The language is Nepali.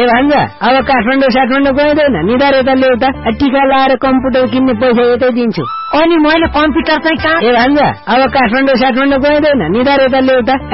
भान्जा अब काठमाडौँ गइँदैन, निधार यता ल्याउता, टिका लाएर कम्प्युटर किन्ने पैसा यतै दिन्छु। अनि मैले कम्प्युटर चाहिँ कहाँ? भान्जा अब काठमाडौँ गइँदैन, निधार यता ल्याउता,